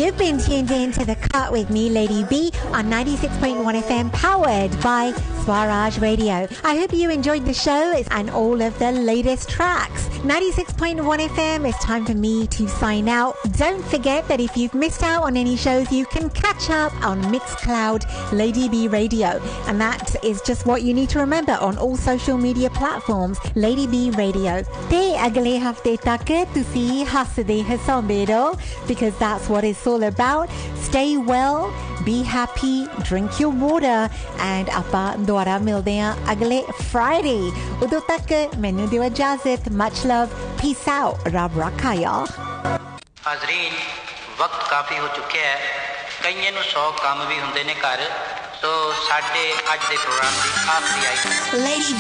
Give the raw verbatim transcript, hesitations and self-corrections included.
You've been tuned in to The Cut with me, Lady B, on ninety-six point one F M, powered by Swaraj Radio. I hope you enjoyed the show and all of the latest tracks. ninety-six point one F M, it's time for me to sign out. Don't forget that if you've missed out on any shows, you can catch up on Mixcloud Lady B Radio. And that is just what you need to remember on all social media platforms, Lady B Radio. ਤੇ ਅਗਲੇ ਹਫਤੇ ਤੱਕ ਤੁਸੀਂ ਹੱਸਦੇ ਹਸਾਉਂਦੇ ਰਹੋ, because that's what it's all about. Stay well, be happy, drink your water, and ਆਪਾਂ ਦੁਆਰਾ ਮਿਲਦੇ ਹਾਂ ਅਗਲੇ Friday. ਉਦੋਂ ਤੱਕ ਮੈਨੂੰ ਦਿਓ ਇਜਾਜ਼ਤ. Much love, peace out, ਰੱਬ ਰੱਖਾ ਯਾਰ. ਹਾਜ਼ਰੀਨ, ਵਕਤ ਕਾਫੀ ਹੋ ਚੁੱਕਿਆ ਹੈ. ਕਈਆਂ ਨੂੰ ਸੌ ਕੰਮ ਵੀ ਹੁੰਦੇ ਨੇ ਘਰ, ਸੋ ਸਾਡੇ ਅੱਜ ਦੇ ਪ੍ਰੋਗਰਾਮ ਦੀ ਆਖਰੀ ਆਈ